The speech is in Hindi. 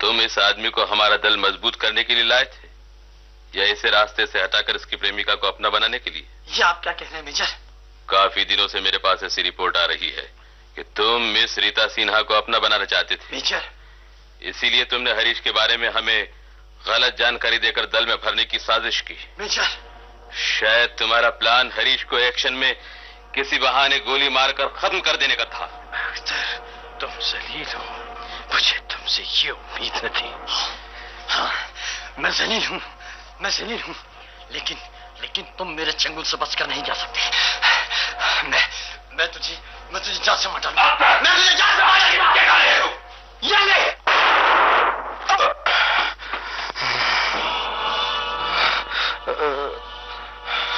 तुम इस आदमी को हमारा दल मजबूत करने के लिए लाए थे या इसे रास्ते से हटाकर इसकी प्रेमिका को अपना बनाने के लिए? ये आप क्या कह रहे हैं मेजर? काफी दिनों से मेरे पास ऐसी रिपोर्ट आ रही है कि तुम मिस रीता सिन्हा को अपना बनाना चाहते थे। मेजर, इसीलिए तुमने हरीश के बारे में हमें गलत जानकारी देकर दल में भरने की साजिश की। मेजर, शायद तुम्हारा प्लान हरीश को एक्शन में किसी बहाने गोली मारकर खत्म कर देने का था। तुम जलील हो, मुझे तुमसे ये उम्मीद न थी। हाँ, मैं जलील हूँ, लेकिन तुम मेरे चंगुल से बचकर नहीं जा सकते। मैं तुझे जान से मार डालूंगा। मैं तुझे जान से मार डालूंगा।